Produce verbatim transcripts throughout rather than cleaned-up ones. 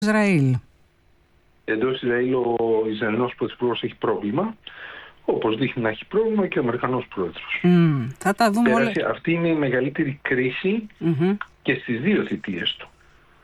Ισραήλ. Εντός Ισραήλ ο Ισραηλινός πρωθυπουργός έχει πρόβλημα, όπως δείχνει να έχει πρόβλημα και ο Αμερικανός πρόεδρος. Mm, θα τα δούμε όλα. Αυτή είναι η μεγαλύτερη κρίση mm-hmm. και στις δύο θητείες του.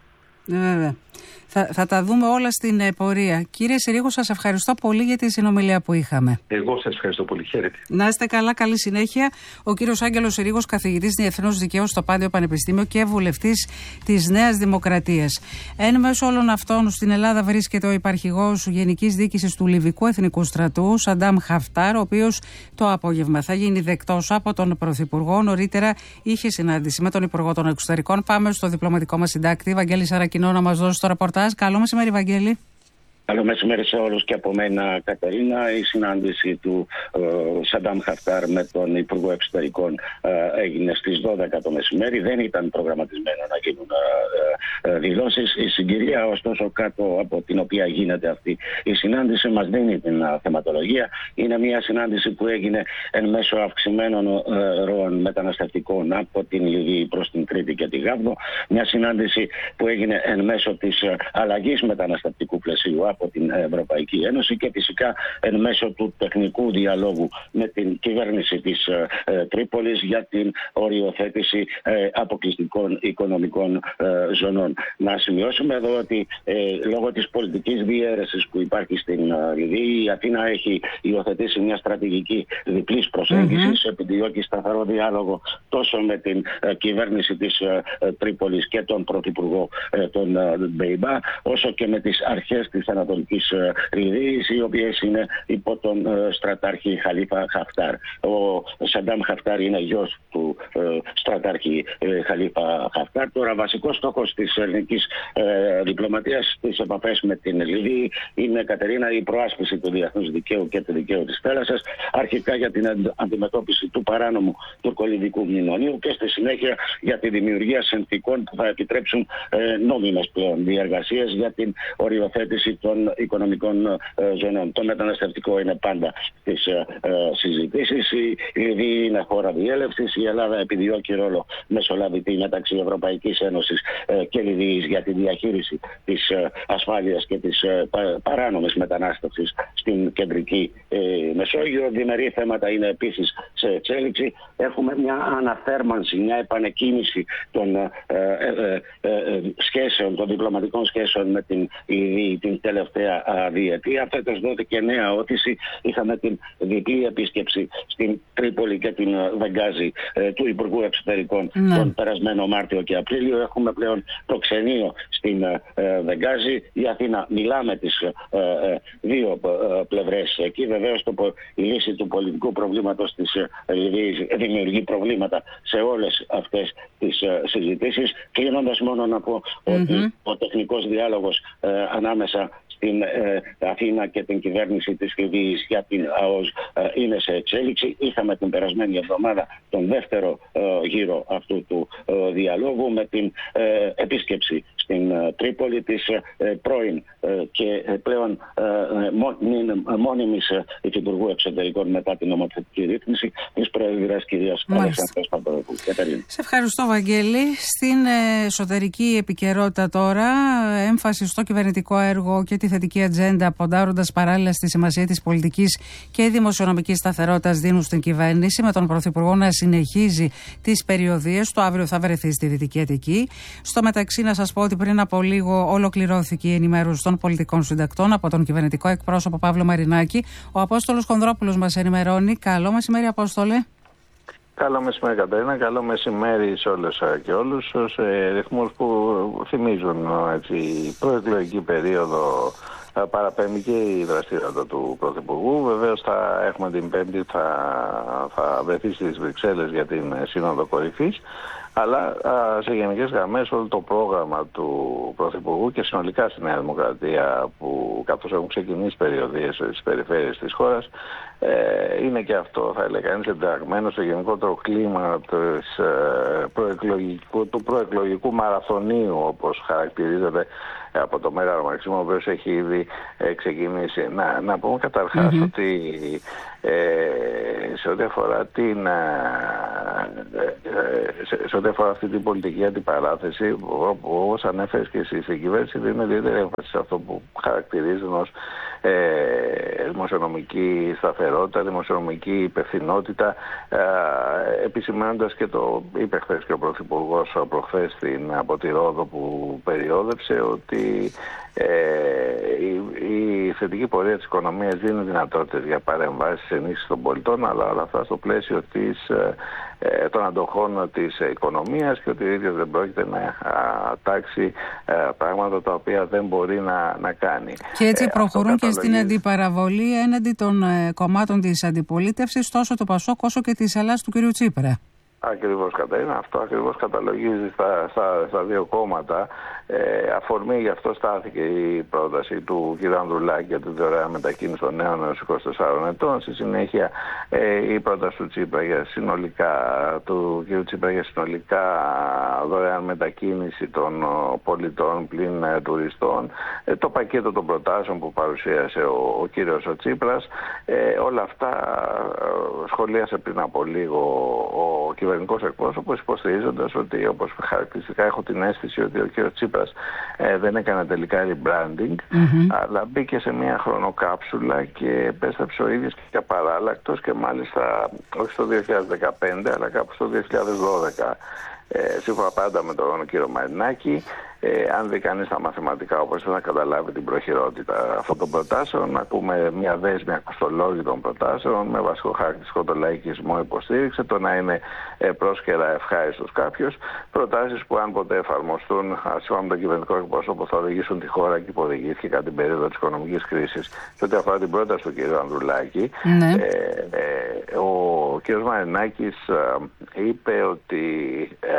Βέβαια. Θα, θα τα δούμε όλα στην ε, πορεία. Κύριε Συρίγο, σας ευχαριστώ πολύ για τη συνομιλία που είχαμε. Εγώ σας ευχαριστώ πολύ. Χαίρετε. Να είστε καλά, καλή συνέχεια. Ο κύριος Άγγελος Συρίγος, καθηγητής Διεθνούς Δικαίου στο Πάντιο Πανεπιστήμιο και βουλευτής της Νέας Δημοκρατίας. Εν μέσω όλων αυτών, στην Ελλάδα βρίσκεται ο υπαρχηγός Γενικής Διοίκησης του Λιβικού Εθνικού Στρατού, Σαντάμ Χαφτάρ, ο οποίος το απόγευμα θα γίνει δεκτός από τον Πρωθυπουργό. Νωρίτερα είχε συνάντηση με τον Υπουργό των Εξωτερικών. Πάμε στο διπλωματικό μας συντάκτη, Βαγγέλη Σαρακινό, να μας δώσει το ρεπορτάζ. Καλό μεσημέρι, Βαγγέλη. Καλό μεσημέρι σε όλους και από μένα, Κατερίνα. Η συνάντηση του ε, Σαντάμ Χαφτάρ με τον Υπουργό Εξωτερικών ε, έγινε στις δώδεκα το μεσημέρι. Δεν ήταν προγραμματισμένο να γίνουν ε, ε, δηλώσεις. Η συγκυρία, ωστόσο, κάτω από την οποία γίνεται αυτή η συνάντηση, μας δίνει την uh, θεματολογία. Είναι μια συνάντηση που έγινε εν μέσω αυξημένων ε, ροών μεταναστευτικών από την Λιβύη προς την Κρήτη και τη Γάβδο. Μια συνάντηση που έγινε εν μέσω της uh, αλλαγής μεταναστευτικού πλαισίου από την Ευρωπαϊκή Ένωση και φυσικά εν μέσω του τεχνικού διαλόγου με την κυβέρνηση της ε, ε, Τρίπολης για την οριοθέτηση ε, αποκλειστικών οικονομικών ε, ζωνών. Να σημειώσουμε εδώ ότι ε, λόγω της πολιτικής διαίρεσης που υπάρχει στην ε, Λιβύη, η Αθήνα έχει υιοθετήσει μια στρατηγική διπλής προσέγγισης, mm-hmm. επιδιώκει σταθερό διάλογο τόσο με την ε, κυβέρνηση της ε, ε, Τρίπολης και τον Πρωθυπουργό ε, τον ε, Μπέιμπα, όσο και με τις αρχές της Ανατολικής Λιβύης, οι οποίες είναι υπό τον ε, στρατάρχη Χαλίφα Χαφτάρ. Ο Σαντάμ Χαφτάρ είναι γιος του ε, στρατάρχη ε, Χαλίφα Χαφτάρ. Τώρα, βασικός στόχος της ελληνικής ε, διπλωματίας στις επαφές με την Λιβύη είναι, Κατερίνα, η προάσπιση του διεθνούς δικαίου και του δικαίου της θάλασσας, αρχικά για την αντιμετώπιση του παράνομου τουρκολιβικού μνημονίου και στη συνέχεια για τη δημιουργία συνθηκών που θα επιτρέψουν ε, νόμιμες πλέον διεργασίες για την οριοθέτηση των οικονομικών ε, ζωνών. Το μεταναστευτικό είναι πάντα στις ε, ε, συζητήσεις. Η Λιβύη είναι χώρα διέλευσης. Η Ελλάδα επιδιώκει ρόλο μεσολαβητή μεταξύ Ευρωπαϊκής Ένωσης ε, και Λιβύης για τη διαχείριση της ε, ασφάλειας και της ε, πα, παράνομης μετανάστευσης στην κεντρική ε, Μεσόγειο. Διμερεί θέματα είναι επίσης σε εξέλιξη. Έχουμε μια αναθέρμανση, μια επανεκκίνηση των ε, ε, ε, ε, σχέσεων, των διπλωματικών σχέσεων με την Λιβύη την τελευταία διετία. Φέτος δόθηκε νέα όθηση. Είχαμε την διπλή επίσκεψη στην Τρίπολη και την Βενγκάζη ε, του Υπουργού Εξωτερικών ναι. τον περασμένο Μάρτιο και Απρίλιο. Έχουμε πλέον το ξενείο στην ε, Βενγκάζη. Η Αθήνα μιλά με τις ε, ε, δύο ε, πλευρές εκεί. Βεβαίως η λύση του πολιτικού προβλήματος της ε, Λιβύης δημιουργεί προβλήματα σε όλες αυτές τις ε, συζητήσεις. Κλείνοντας, μόνο να πω mm-hmm. ότι ο τεχνικός διάλογος ε, ανάμεσα στην ε, Αθήνα και την κυβέρνηση της Λιβύης για την ΑΟΣ ε, είναι σε εξέλιξη. Είχαμε την περασμένη εβδομάδα τον δεύτερο ε, γύρο αυτού του ε, διαλόγου με την ε, επίσκεψη στην ε, Τρίπολη της ε, πρώην ε, και πλέον ε, μο, μόνιμης ε, Υφυπουργού Εξωτερικών μετά την νομοθετική ρύθμιση της Πρόεδρας κυρίας Αλεξάνδρας Παπαδοπούλου. Σε ευχαριστώ, Βαγγέλη. Στην ε, εσωτερική επικαιρότητα τώρα, έμφαση στο κυβερνητικό έργο και τη θετική ατζέντα, ποντάροντας παράλληλα στη σημασία της πολιτικής και δημοσιονομικής σταθερότητας, δίνουν στην κυβέρνηση, με τον Πρωθυπουργό να συνεχίζει τις περιοδίες του. Αύριο θα βρεθεί στη Δυτική Αττική. Στο μεταξύ, να σας πω ότι πριν από λίγο ολοκληρώθηκε η ενημέρωση των πολιτικών συντακτών από τον κυβερνητικό εκπρόσωπο Παύλο Μαρινάκη. Ο Απόστολος Χονδρόπουλος μας ενημερώνει. Καλό μεσημέρι, Απόστολε. Καλό μεσημέρι, Κατερίνα. Καλό μεσημέρι σε όλες και όλους. Σε ρυθμούς που θυμίζουν έτσι, προεκλογική περίοδο, παραπέμπει και η δραστηριότητα του Πρωθυπουργού. Βεβαίως θα έχουμε την Πέμπτη, θα, θα βρεθεί στις Βρυξέλλες για την Σύνοδο Κορυφής. Αλλά σε γενικές γραμμές όλο το πρόγραμμα του Πρωθυπουργού και συνολικά στη Νέα Δημοκρατία, που καθώς έχουν ξεκινήσει περιοδίες στις περιφέρειες της χώρας, ε, είναι και αυτό, θα έλεγα, είναι ενταγμένο στο γενικότερο κλίμα της, ε, προεκλογικού, του προεκλογικού μαραθωνίου, όπως χαρακτηρίζεται από το Μέγαρο Μαξίμου, ο οποίος έχει ήδη ε, ξεκινήσει. Να, να πούμε καταρχάς mm-hmm. ότι ε, σε ό,τι αφορά την ε, σε, σε ό,τι αφορά αυτή την πολιτική αντιπαράθεση, όπως ανέφερες και εσύ, στην κυβέρνηση δίνει ιδιαίτερη έμφαση σε αυτό που χαρακτηρίζουν ως ε, δημοσιονομική σταθερότητα, δημοσιονομική υπευθυνότητα, ε, επισημαίνοντας και το είπε χθες και ο Πρωθυπουργός προχθές στην, από τη Ρόδο που περιόδευσε, ότι ε, η, η θετική πορεία της οικονομίας δίνει δυνατότητες για παρεμβάσεις ενίσχυσης των πολιτών, αλλά όλα αυτά στο πλαίσιο της, ε, των αντοχών της οικονομίας, και ότι ο ίδιος δεν πρόκειται να τάξει ε, πράγματα τα οποία δεν μπορεί να, να κάνει. Και έτσι προχωρούν ε, και στην αντιπαραβολή έναντι των ε, κομμάτων της αντιπολίτευσης, τόσο του Πασόκ όσο και της Ελλάδας του κ. Τσίπρα. Ακριβώς, Κατερίνα, αυτό ακριβώς καταλογίζει στα, στα, στα δύο κόμματα. Ε, αφορμή γι' αυτό στάθηκε η πρόταση του κ. Ανδρουλάκη για τη δωρεάν μετακίνηση των νέων έως είκοσι τεσσάρων ετών. Στη συνέχεια ε, η πρόταση του Τσίπρα για συνολικά, του κ. Τσίπρα για συνολικά δωρεάν μετακίνηση των ο, πολιτών πλην ε, τουριστών. Ε, το πακέτο των προτάσεων που παρουσίασε ο, ο κ. ο Τσίπρας. Ε, όλα αυτά ε, σχολίασε πριν από λίγο ο κυβερνητικός εκπρόσωπος, υποστηρίζοντας ότι, όπως χαρακτηριστικά έχω την αίσθηση ότι ο κ. Τσίπρας ε, δεν έκανε τελικά rebranding, mm-hmm. αλλά μπήκε σε μια χρονοκάψουλα και επέστρεψε ο ίδιος και απαράλλακτος, και μάλιστα όχι στο δύο χιλιάδες δεκαπέντε αλλά κάπου στο δύο χιλιάδες δώδεκα. Ε, σύμφωνα πάντα με τον κύριο Μαρινάκη, ε, αν δει κανείς τα μαθηματικά, όπως θα καταλάβει την προχειρότητα αυτών των προτάσεων, να πούμε μια δέσμη ακοστολόγητων προτάσεων με βασικό χαρακτηριστικό το λαϊκισμό υποστήριξε, το να είναι ε, πρόσκαιρα ευχάριστος κάποιος, προτάσεις που αν ποτέ εφαρμοστούν σύμφωνα με τον κυβερνητικό εκπρόσωπο θα οδηγήσουν τη χώρα, και υποδηγήθηκε κατά την περίοδο της οικονομικής κρίσης. Σε ό,τι αφορά την πρόταση του κ. Ανδρουλάκη, ναι. ε, ε, ο κ. Μαρινάκης ε, είπε ότι ε,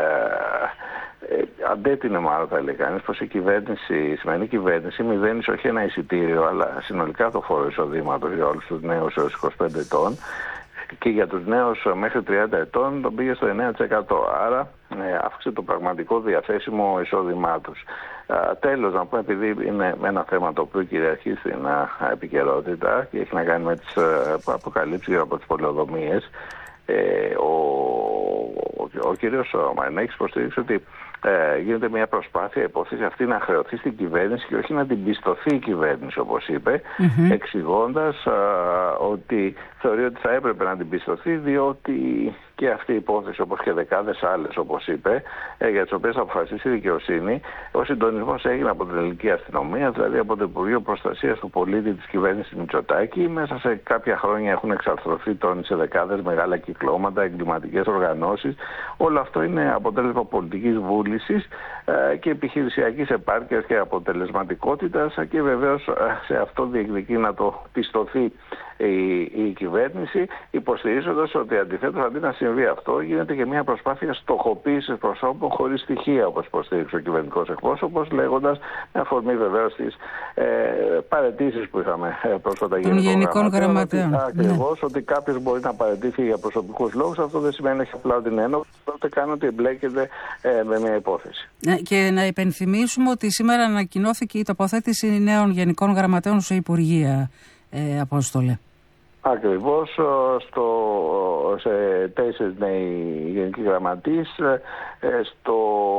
Ε, αντέτεινε μάλλον, θα έλεγε κανείς, πως η κυβέρνηση, η σημερινή κυβέρνηση μηδένισε όχι ένα εισιτήριο, αλλά συνολικά το φόρο εισοδήματος για όλους τους νέους έως είκοσι πέντε ετών, και για τους νέους μέχρι τριάντα ετών τον πήγε στο εννέα τοις εκατό. Άρα ε, αύξησε το πραγματικό διαθέσιμο εισόδημά τους. Ε, τέλος, να πούμε, επειδή είναι ένα θέμα το οποίο κυριαρχεί στην ε, επικαιρότητα και έχει να κάνει με τις ε, αποκαλύψεις από τις πολεοδομίες, ε, ο, ο, ο κύριος Μαρινάκης υποστήριξε ότι Ε, γίνεται μια προσπάθεια, υπόθεση αυτή, να χρεωθεί στην κυβέρνηση και όχι να την πιστωθεί η κυβέρνηση, όπως είπε, mm-hmm. εξηγώντας α, ότι θεωρεί ότι θα έπρεπε να την πιστωθεί, διότι και αυτή η υπόθεση, όπως και δεκάδες άλλες, όπως είπε, ε, για τις οποίες θα αποφασίσει η δικαιοσύνη, ο συντονισμός έγινε από την ελληνική αστυνομία, δηλαδή από το Υπουργείο Προστασίας του Πολίτη της κυβέρνησης Μητσοτάκη. Μέσα σε κάποια χρόνια έχουν εξαρθρωθεί τόνοι σε δεκάδες μεγάλα κυκλώματα, εγκληματικές οργανώσεις. Όλο αυτό είναι αποτέλεσμα πολιτικής βούλησης ε, και επιχειρησιακής επάρκειας και αποτελεσματικότητας, και βεβαίως ε, σε αυτό διεκδικεί να το πιστωθεί η, η κυβέρνηση, υποστηρίζοντας ότι αντιθέτως, αντί να συμβεί αυτό, γίνεται και μια προσπάθεια στοχοποίησης προσώπων χωρίς στοιχεία, όπως υποστήριξε ο κυβερνητικός εκπρόσωπος, λέγοντας, με αφορμή βεβαίως τις ε, παραιτήσεις που είχαμε ε, πρόσφατα των γενικών γραμματέων. Ακριβώς, ναι. Ότι κάποιος μπορεί να παραιτηθεί για προσωπικούς λόγους, αυτό δεν σημαίνει όχι απλά ότι είναι ένοχος, τότε κάνει ότι εμπλέκεται ε, με μια υπόθεση. Ναι, και να υπενθυμίσουμε ότι σήμερα ανακοινώθηκε η τοποθέτηση νέων γενικών γραμματέων σε υπουργεία, ε, Απόστολε. Ακριβώς, στο, σε τέσσερις νέοι γενικοί γραμματείς, στο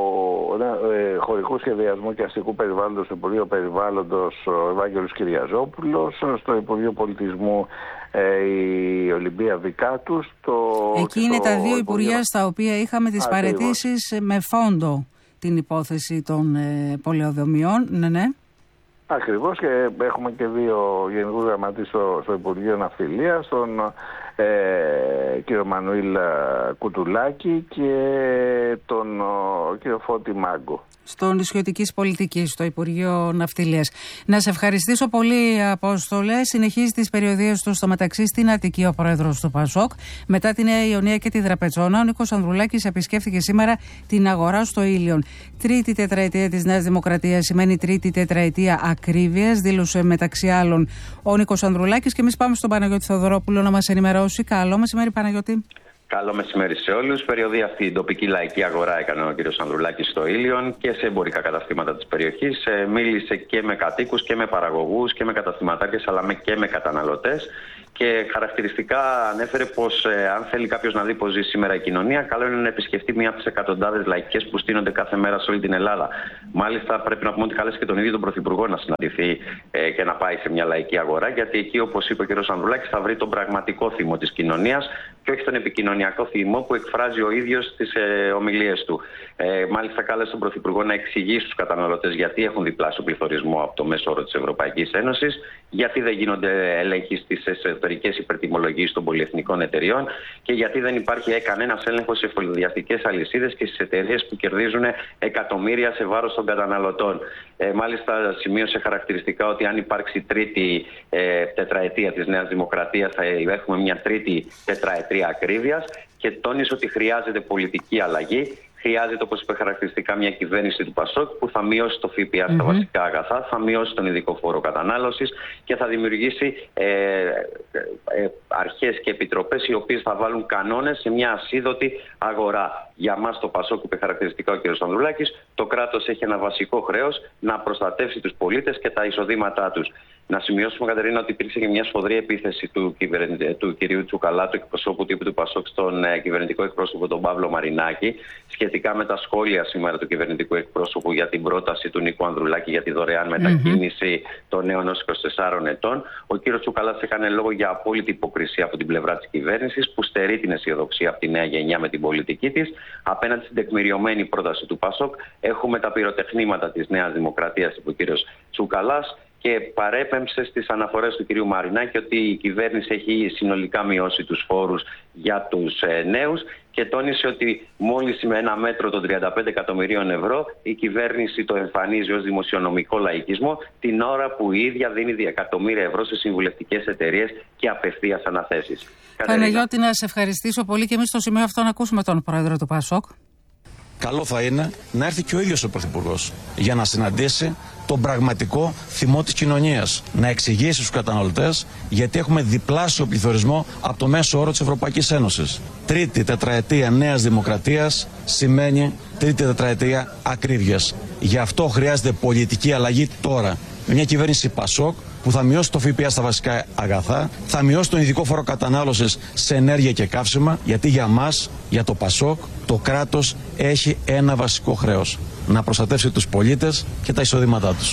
ε, χωρικού σχεδιασμού και αστικού περιβάλλοντος του Υπουργείου Περιβάλλοντος ο Ευάγγελος Κυριαζόπουλος, στο Υπουργείο Πολιτισμού ε, η Ολυμπία Βικάτου. Στο, Εκεί είναι τα δύο υπουργεία στα οποία είχαμε τις παραιτήσεις με φόντο την υπόθεση των ε, πολεοδομιών. Ναι, ναι. Ακριβώς, και έχουμε και δύο γενικούς γραμματείς στο, στο Υπουργείο Ναυτιλίας, τον ε, κύριο Μανουήλ Κουτουλάκη και τον ο, κύριο Φώτη Μάγκο. Στο νησιωτικής πολιτικής, στο Υπουργείο Ναυτιλίας. Να σε ευχαριστήσω πολύ, Απόστολε. Συνεχίζει τις περιοδίες του στο μεταξύ στην Αττική ο πρόεδρος του Πασόκ. Μετά τη Νέα Ιωνία και τη Δραπετσόνα, ο Νίκος Ανδρουλάκης επισκέφθηκε σήμερα την αγορά στο Ήλιον. Τρίτη τετραετία της Νέας Δημοκρατίας σημαίνει τρίτη τετραετία ακρίβειας, δήλωσε μεταξύ άλλων ο Νίκος Ανδρουλάκης. Και εμείς πάμε στον Παναγιώτη Θεοδωρόπουλο να μας ενημερώσει. Καλό μεσημέρι, Παναγιώτη. Καλό μεσημέρι σε όλους. Περιοδία αυτή η τοπική λαϊκή αγορά έκανε ο κ. Ανδρουλάκης στο Ήλιον και σε εμπορικά καταστήματα της περιοχής. Μίλησε και με κατοίκους και με παραγωγούς και με καταστηματάρχες, αλλά και με καταναλωτές. Και χαρακτηριστικά ανέφερε πως ε, αν θέλει κάποιος να δει πως ζει σήμερα η κοινωνία, καλό είναι να επισκεφτεί μία από τις εκατοντάδες λαϊκές που στείνονται κάθε μέρα σε όλη την Ελλάδα. Μάλιστα, πρέπει να πούμε ότι κάλεσε και τον ίδιο τον Πρωθυπουργό να συναντηθεί ε, και να πάει σε μια λαϊκή αγορά, γιατί εκεί, όπως είπε ο κ. Ανδρουλάκης, θα βρει τον πραγματικό θυμό της κοινωνίας και όχι τον επικοινωνιακό θυμό που εκφράζει ο ίδιος στις ε, ομιλίες του. Ε, μάλιστα, κάλεσε τον Πρωθυπουργό να εξηγήσει στους καταναλωτές γιατί έχουν διπλάσιο πληθωρισμό από το μέσο όρο της Ευρωπαϊκής Ένωσης, γιατί δεν γίνονται έλεγχοι στις εσωτερικές υπερτιμολογίες των πολυεθνικών εταιριών και γιατί δεν υπάρχει κανένας έλεγχος σε εφοδιαστικές αλυσίδες και στις εταιρείες που κερδίζουν εκατομμύρια σε βάρος των καταναλωτών. Ε, μάλιστα, σημείωσε χαρακτηριστικά ότι αν υπάρξει τρίτη ε, τετραετία της Νέας Δημοκρατίας, θα έχουμε μια τρίτη τετραετία ακρίβειας και τόνισε ότι χρειάζεται πολιτική αλλαγή. Χρειάζεται, όπως είπε χαρακτηριστικά, μια κυβέρνηση του Πασόκ που θα μειώσει το ΦΠΑ στα mm-hmm. βασικά αγαθά, θα μειώσει τον ειδικό φόρο κατανάλωσης και θα δημιουργήσει ε, ε, αρχές και επιτροπές οι οποίες θα βάλουν κανόνες σε μια ασίδωτη αγορά. Για μας το Πασόκ, που είπε χαρακτηριστικά ο κ. Ανδρουλάκης, το κράτος έχει ένα βασικό χρέος να προστατεύσει τους πολίτες και τα εισοδήματά τους. Να σημειώσουμε, Κατερίνα, ότι υπήρξε και μια σφοδρή επίθεση του, του κυρίου Τσουκαλά, του εκπροσώπου τύπου του Πασόκ, στον ε, κυβερνητικό εκπρόσωπο τον Παύλο Μαρινάκη, σχετικά με τα σχόλια σήμερα του κυβερνητικού εκπρόσωπου για την πρόταση του Νίκου Ανδρουλάκη για τη δωρεάν μετακίνηση mm-hmm. των νέων έως είκοσι τεσσάρων ετών. Ο κ. Τσουκαλάς έκανε λόγο για απόλυτη υποκρισία από την πλευρά της κυβέρνησης, που στερεί την αισιοδοξία από τη νέα γενιά με την πολιτική της. Απέναντι στην τεκμηριωμένη πρόταση του Πασόκ, έχουμε τα πυροτεχνήματα της Νέας Δημοκρατίας, είπε ο κ. Τσουκαλάς, και παρέπεμψε στις αναφορές του κ. Μαρινάκη ότι η κυβέρνηση έχει συνολικά μειώσει τους φόρους για τους ε, νέους και τόνισε ότι μόλις με ένα μέτρο των τριάντα πέντε εκατομμυρίων ευρώ η κυβέρνηση το εμφανίζει ως δημοσιονομικό λαϊκισμό, την ώρα που η ίδια δίνει δισεκατομμύρια ευρώ σε συμβουλευτικές εταιρείες και απευθείας αναθέσεις. Παναγιώτη, να σε ευχαριστήσω πολύ και εμείς στο σημείο αυτό να ακούσουμε τον πρόεδρο του Πασόκ. Καλό θα είναι να έρθει και ο ίδιος ο Πρωθυπουργός για να συναντήσει τον πραγματικό θυμό της κοινωνίας. Να εξηγήσει στους καταναλωτές γιατί έχουμε διπλάσιο πληθωρισμό από το μέσο όρο της Ευρωπαϊκής Ένωσης. Τρίτη τετραετία Νέας Δημοκρατίας σημαίνει τρίτη τετραετία ακρίβειας. Γι' αυτό χρειάζεται πολιτική αλλαγή τώρα. Μια κυβέρνηση Πασόκ που θα μειώσει το ΦΠΑ στα βασικά αγαθά, θα μειώσει τον ειδικό φόρο κατανάλωσης σε ενέργεια και καύσιμα, γιατί για μας, για το Πασόκ, το κράτος έχει ένα βασικό χρέος: να προστατεύσει τους πολίτες και τα εισοδήματά τους.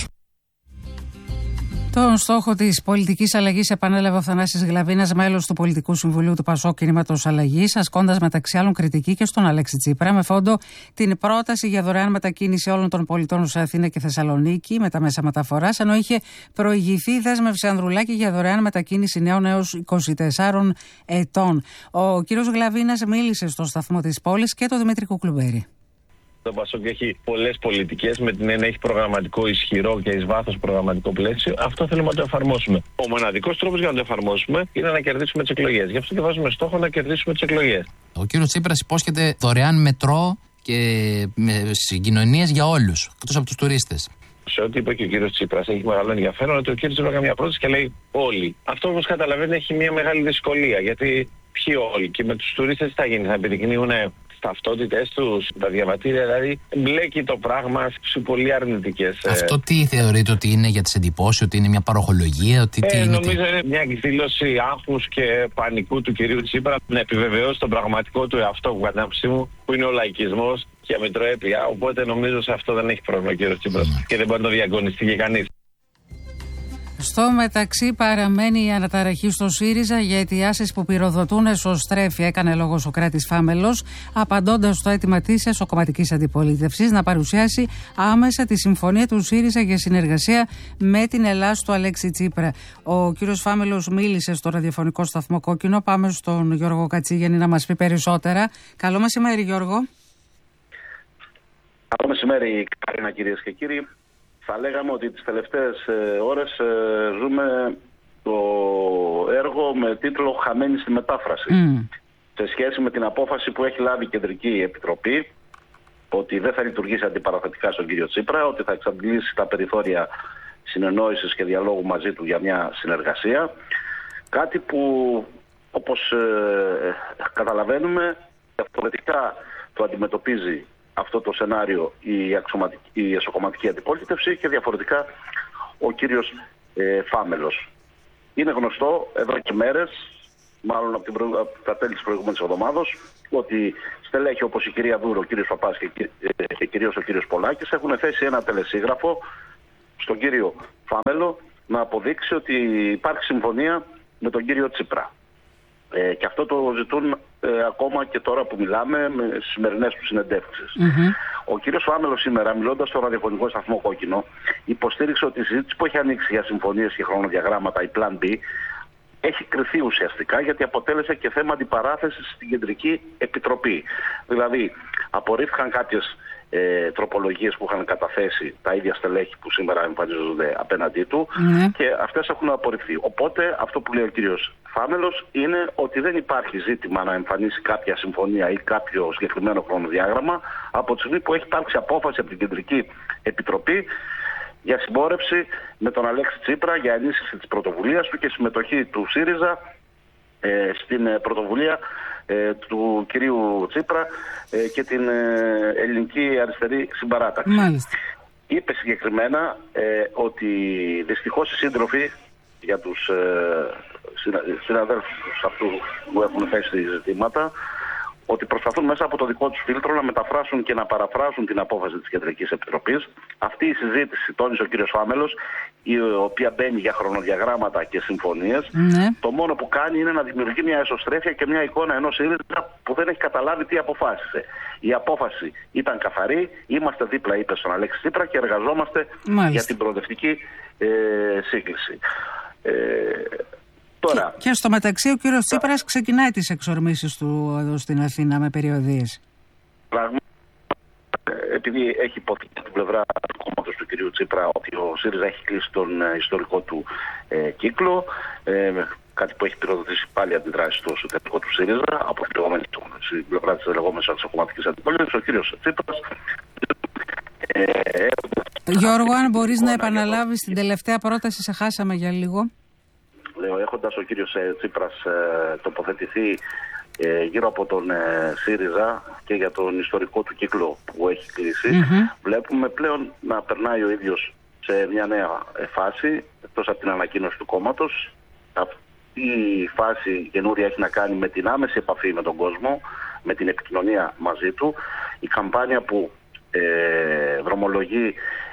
Τον στόχο της πολιτικής αλλαγής επανέλαβε ο Θανάσης Γλαβίνας, μέλος του Πολιτικού Συμβουλίου του Πασόκ Κινήματος Αλλαγής, ασκώντας μεταξύ άλλων κριτική και στον Αλέξη Τσίπρα, με φόντο την πρόταση για δωρεάν μετακίνηση όλων των πολιτών σε Αθήνα και Θεσσαλονίκη με τα μέσα μεταφοράς, ενώ είχε προηγηθεί η δέσμευση Ανδρουλάκη για δωρεάν μετακίνηση νέων έως είκοσι τεσσάρων ετών. Ο κ. Γλαβίνας μίλησε στο σταθμό της πόλης και το Δημήτρη Κουκλουμπέρη. Το Πασόκ έχει πολλές πολιτικές, με την έννοια έχει προγραμματικό ισχυρό και εις βάθος προγραμματικό πλαίσιο. Αυτό θέλουμε να το εφαρμόσουμε. Ο μοναδικός τρόπος για να το εφαρμόσουμε είναι να κερδίσουμε τις εκλογές. Γι' αυτό και βάζουμε στόχο να κερδίσουμε τις εκλογές. Ο κύριος Τσίπρας υπόσχεται δωρεάν μετρό και συγκοινωνίες για όλους, εκτός από τους τουρίστες. Σε ό,τι είπε και ο κύριος Τσίπρας, έχει μεγάλο ενδιαφέρον ότι ο κύριος Τσίπρας έκανε μια πρόταση και λέει όλοι. Αυτό, όπως καταλαβαίνετε, έχει μια μεγάλη δυσκολία. Γιατί ποιοι όλοι, και με τους τουρίστες τι θα γίνει, θα επιδεικνύουν ταυτότητες τους, τα διαβατήρια, δηλαδή μπλέκει το πράγμα σε πολύ αρνητικές. Αυτό τι θεωρείτε ότι είναι για τις εντυπώσεις, ότι είναι μια παροχολογία, ότι τι ε, είναι? Νομίζω είναι μια εκδήλωση άγχους και πανικού του κυρίου Τσίπρα να επιβεβαιώσει τον πραγματικό του εαυτό, που κατά την άποψή μου, που είναι ο λαϊκισμός και η αμετροέπεια. Οπότε νομίζω σε αυτό δεν έχει πρόβλημα ο κύριος Τσίπρας mm. και δεν μπορεί να το διαγωνιστεί και κανείς. Στο μεταξύ παραμένει η αναταραχή στο ΣΥΡΙΖΑ για αιτιάσεις που πυροδοτούν εσωστρέφεια, έκανε λόγο ο Σωκράτης Φάμελος, απαντώντας στο αίτημα της εσωκομματικής αντιπολίτευσης να παρουσιάσει άμεσα τη συμφωνία του ΣΥΡΙΖΑ για συνεργασία με την Ελλάς του Αλέξη Τσίπρα. Ο κύριος Φάμελος μίλησε στο ραδιοφωνικό σταθμό Κόκκινο. Πάμε στον Γιώργο Κατσίγεννη να μας πει περισσότερα. Καλό μεσημέρι, Γιώργο. Καλό μεσημέρι, Καρίνα, κυρίες και κύριοι. Θα λέγαμε ότι τις τελευταίες ε, ώρες ε, ζούμε το έργο με τίτλο «Χαμένη στη μετάφραση». Mm. Σε σχέση με την απόφαση που έχει λάβει η Κεντρική Επιτροπή ότι δεν θα λειτουργήσει αντιπαραθετικά στον κύριο Τσίπρα, ότι θα εξαντλήσει τα περιθώρια συνεννόησης και διαλόγου μαζί του για μια συνεργασία. Κάτι που όπως ε, καταλαβαίνουμε, διαφορετικά το αντιμετωπίζει αυτό το σενάριο η, η εσωκομματική αντιπολίτευση και διαφορετικά ο κύριος ε, Φάμελος. Είναι γνωστό εδώ και μέρες, μάλλον από, την προ... από τα τέλη της προηγούμενης εβδομάδος, ότι στελέχοι όπως η κυρία Δούρο, ο κύριος Παπάς και, ε, και κυρίως ο κύριος Πολάκης έχουν θέσει ένα τελεσίγραφο στον κύριο Φάμελο να αποδείξει ότι υπάρχει συμφωνία με τον κύριο Τσίπρα. Ε, και αυτό το ζητούν ε, ακόμα και τώρα που μιλάμε με στις σημερινές του συνεντεύξεις. Mm-hmm. Ο κύριος Φάμελος σήμερα, μιλώντας στο ραδιοφωνικό σταθμό Κόκκινο, υποστήριξε ότι η συζήτηση που έχει ανοίξει για συμφωνίες και χρονοδιαγράμματα, η Plan B, έχει κρυθεί ουσιαστικά γιατί αποτέλεσε και θέμα αντιπαράθεσης στην Κεντρική Επιτροπή. Δηλαδή, απορρίφθηκαν κάποιες ε, τροπολογίες που είχαν καταθέσει τα ίδια στελέχη που σήμερα εμφανίζονται απέναντί του mm. και αυτές έχουν απορριφθεί. Οπότε, αυτό που λέει ο κύριος Φάμελος είναι ότι δεν υπάρχει ζήτημα να εμφανίσει κάποια συμφωνία ή κάποιο συγκεκριμένο χρονοδιάγραμμα από τη στιγμή που έχει υπάρξει απόφαση από την Κεντρική Επιτροπή για συμπόρευση με τον Αλέξη Τσίπρα για ενίσχυση της πρωτοβουλίας του και συμμετοχή του ΣΥΡΙΖΑ ε, στην ε, πρωτοβουλία ε, του κυρίου Τσίπρα ε, και την ε, ελληνική αριστερή συμπαράταξη. Μάλιστα. Είπε συγκεκριμένα ε, ότι δυστυχώς οι σύντροφοι για τους ε, συνα, συναδέλφους αυτούς που έχουν θέσει ζητήματα ότι προσπαθούν μέσα από το δικό τους φίλτρο να μεταφράσουν και να παραφράσουν την απόφαση της Κεντρικής Επιτροπής. Αυτή η συζήτηση, τόνισε ο κύριος Φάμελος, η οποία μπαίνει για χρονοδιαγράμματα και συμφωνίες, ναι. το μόνο που κάνει είναι να δημιουργεί μια εσωστρέφεια και μια εικόνα ενός ΣΥΡΙΖΑ που δεν έχει καταλάβει τι αποφάσισε. Η απόφαση ήταν καθαρή, είμαστε δίπλα, είπε στον Αλέξη Τσίπρα, και εργαζόμαστε Μάλιστα. για την προοδευτική ε, σύγκληση. Ε, Τώρα. Και, και στο μεταξύ ο κύριος Τσίπρας ξεκινάει τις εξορμήσεις του εδώ στην Αθήνα με περιοδίες. Πράγματι, επειδή έχει υποθεί από την πλευρά του κόμματος του κυρίου Τσίπρα ότι ο ΣΥΡΙΖΑ έχει κλείσει τον ε, ιστορικό του ε, κύκλο, ε, κάτι που έχει πυροδοτήσει πάλι αντιδράσει στο εσωτερικό του ΣΥΡΙΖΑ από την πλευρά της λεγόμενης αντισοκομματικής αντιπολίτευσης, ο κύριος Τσίπρας. Ε, ε, Γιώργο, αν μπορείς να επαναλάβεις την τελευταία πρόταση, σε χάσαμε για λίγο. Λέω, έχοντας ο κύριος ε, Τσίπρας ε, τοποθετηθεί ε, γύρω από τον ε, ΣΥΡΙΖΑ και για τον ιστορικό του κύκλο που έχει κλείσει, mm-hmm. βλέπουμε πλέον να περνάει ο ίδιος σε μια νέα ε, φάση, εκτός από την ανακοίνωση του κόμματος. Αυτή η φάση καινούρια έχει να κάνει με την άμεση επαφή με τον κόσμο, με την επικοινωνία μαζί του. Η καμπάνια που ε, δρομολογεί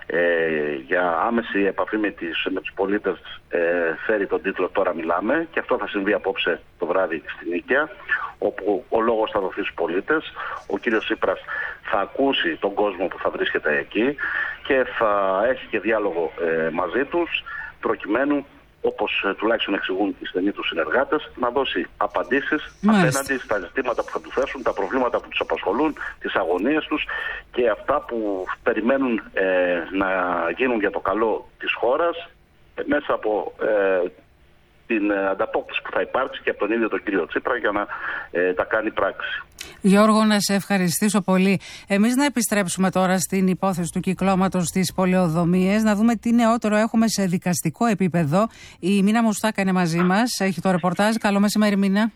Ε, για άμεση επαφή με, τις, με τους πολίτες ε, φέρει τον τίτλο «Τώρα μιλάμε», και αυτό θα συμβεί απόψε το βράδυ στην Νίκαια, όπου ο λόγος θα δοθεί στους πολίτες. Ο κύριος Τσίπρας θα ακούσει τον κόσμο που θα βρίσκεται εκεί και θα έχει και διάλογο ε, μαζί τους, προκειμένου, όπως ε, τουλάχιστον εξηγούν οι στενοί τους συνεργάτες, να δώσει απαντήσεις Μάλιστα. απέναντι στα ζητήματα που θα του θέσουν, τα προβλήματα που τους απασχολούν, τις αγωνίες τους και αυτά που περιμένουν ε, να γίνουν για το καλό της χώρας ε, μέσα από ε, την ε, ανταπόκριση που θα υπάρξει και από τον ίδιο τον κύριο Τσίπρα για να ε, τα κάνει πράξη. Γιώργο, να σε ευχαριστήσω πολύ. Εμείς να επιστρέψουμε τώρα στην υπόθεση του κυκλώματος στις πολεοδομίες, να δούμε τι νεότερο έχουμε σε δικαστικό επίπεδο. Η Μίνα Μουστάκα είναι μαζί μας, έχει το ρεπορτάζ. Καλό μεσημέρι, Μίνα.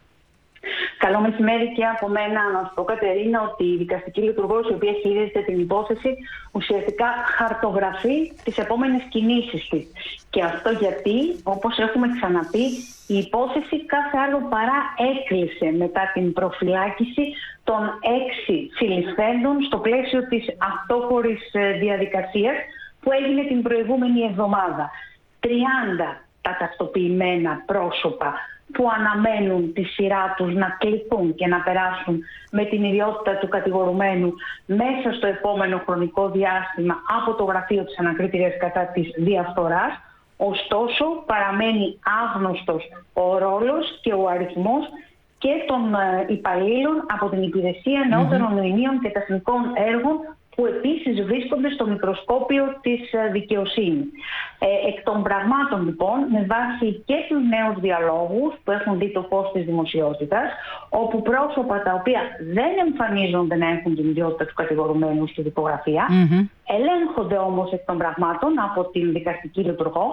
Καλό μεσημέρι και από μένα. Να σου πω, Κατερίνα, ότι η δικαστική λειτουργός η οποία χειρίζεται την υπόθεση ουσιαστικά χαρτογραφεί τις επόμενες κινήσεις της. Και αυτό γιατί, όπως έχουμε ξαναπεί, η υπόθεση κάθε άλλο παρά έκλεισε μετά την προφυλάκηση των έξι συλληφθέντων στο πλαίσιο της αυτόφορης διαδικασίας που έγινε την προηγούμενη εβδομάδα. τριάντα τα ταυτοποιημένα πρόσωπα που αναμένουν τη σειρά τους να κληθούν και να περάσουν με την ιδιότητα του κατηγορουμένου μέσα στο επόμενο χρονικό διάστημα από το γραφείο της ανακρίτριας κατά της διαφθοράς. Ωστόσο, παραμένει άγνωστος ο ρόλος και ο αριθμός και των υπαλλήλων από την Υπηρεσία Νεότερων Μνημείων και Τεχνικών Έργων, που επίσης βρίσκονται στο μικροσκόπιο της δικαιοσύνης. Ε, εκ των πραγμάτων, λοιπόν, με βάση και τους νέους διαλόγους που έχουν δει το φως της δημοσιότητας, όπου πρόσωπα τα οποία δεν εμφανίζονται να έχουν την ιδιότητα του κατηγορουμένου στη δικογραφία, mm-hmm. ελέγχονται όμως εκ των πραγμάτων από την δικαστική λειτουργό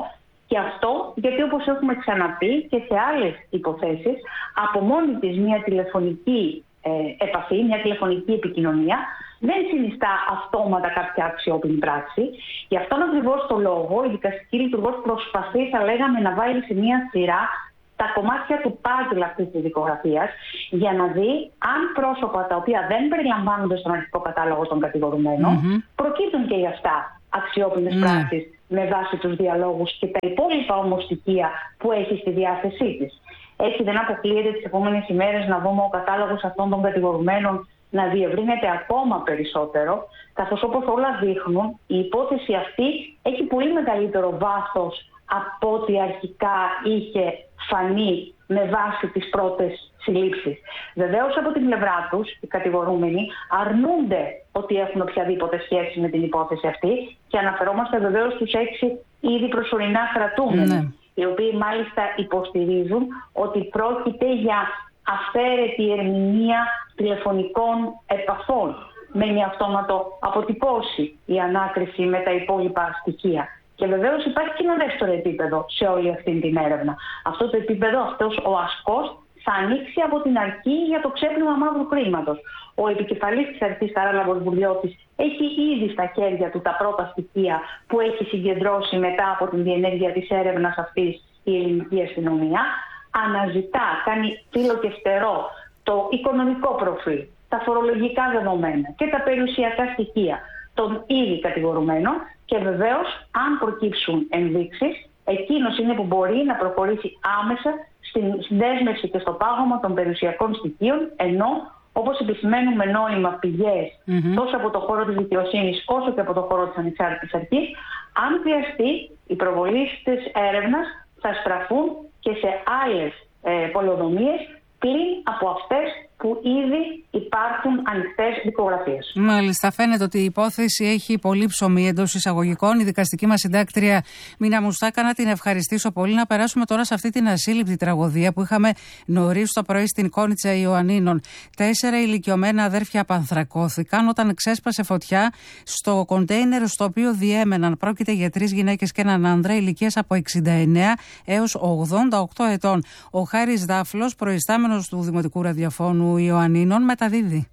Και αυτό γιατί, όπως έχουμε ξαναπεί και σε άλλες υποθέσεις, από μόνη της μια τηλεφωνική ε, επαφή, μια τηλεφωνική επικοινωνία δεν συνιστά αυτόματα κάποια αξιόπινη πράξη. Γι' αυτόν ακριβώς το λόγο η δικαστική λειτουργός προσπαθεί, θα λέγαμε, να βάλει σε μια σειρά τα κομμάτια του παζλ αυτής της δικογραφίας για να δει αν πρόσωπα τα οποία δεν περιλαμβάνονται στον αρχικό κατάλογο των κατηγορουμένων mm-hmm. προκύπτουν και για αυτά αξιόπινες mm. πράξεις με βάση τους διαλόγους και τα υπόλοιπα όμως στοιχεία που έχει στη διάθεσή της. Έτσι δεν αποκλείεται τις επόμενες ημέρες να δούμε ο κατάλογος αυτών των κατηγορουμένων να διευρύνεται ακόμα περισσότερο, καθώς όπως όλα δείχνουν η υπόθεση αυτή έχει πολύ μεγαλύτερο βάθος από ό,τι αρχικά είχε φανεί με βάση τις πρώτες συλλήψεις. Βεβαίως από την πλευρά τους οι κατηγορούμενοι αρνούνται ότι έχουν οποιαδήποτε σχέση με την υπόθεση αυτή και αναφερόμαστε βεβαίως στους έξι ήδη προσωρινά κρατούμενοι, mm. οι οποίοι μάλιστα υποστηρίζουν ότι πρόκειται για αυθαίρετη ερμηνεία τηλεφωνικών επαφών. Μένει αυτόματο αποτυπώσει η ανάκριση με τα υπόλοιπα στοιχεία. Και βεβαίως υπάρχει και ένα δεύτερο επίπεδο σε όλη αυτή την έρευνα. Αυτό το επίπεδο, αυτός ο ασκός, θα ανοίξει από την αρχή για το ξέπλυμα μαύρου χρήματος. Ο επικεφαλής της αρχής, Χαράλαμπος Μπουρδιώτης, έχει ήδη στα χέρια του τα πρώτα στοιχεία που έχει συγκεντρώσει μετά από την διενέργεια της έρευνας αυτής η ελληνική αστυνομία. Αναζητά, κάνει φύλλο και φτερό το οικονομικό προφίλ, τα φορολογικά δεδομένα και τα περιουσιακά στοιχεία των ήδη κατηγορουμένων και βεβαίως αν προκύψουν ενδείξεις, εκείνος είναι που μπορεί να προχωρήσει άμεσα στην δέσμευση και στο πάγωμα των περιουσιακών στοιχείων, ενώ όπως επισημαίνουν με νόημα πηγές mm-hmm. τόσο από το χώρο της δικαιοσύνης όσο και από το χώρο της ανεξάρτητης αρχής, αν χρειαστεί οι προβολείς της έρευνας θα στραφούν και σε άλλες ε, πολεοδομίες πλην από αυτές που ήδη υπάρχουν ανοιχτές δικογραφίες. Μάλιστα, φαίνεται ότι η υπόθεση έχει πολύ ψωμί εντός εισαγωγικών. Η δικαστική μας συντάκτρια Μίνα Μουστάκα, να την ευχαριστήσω πολύ. Να περάσουμε τώρα σε αυτή την ασύλληπτη τραγωδία που είχαμε νωρίς το πρωί στην Κόνιτσα Ιωαννίνων. Τέσσερα ηλικιωμένα αδέρφια απανθρακώθηκαν όταν ξέσπασε φωτιά στο κοντέινερ στο οποίο διέμεναν. Πρόκειται για τρεις γυναίκες και έναν άνδρα ηλικίας από εξήντα εννέα έως ογδόντα οκτώ ετών. Ο Χάρης Δάφλος, προϊστάμενος του Δημοτικού Ραδιοφώνου Ιωαννίνων, μεταδίδει.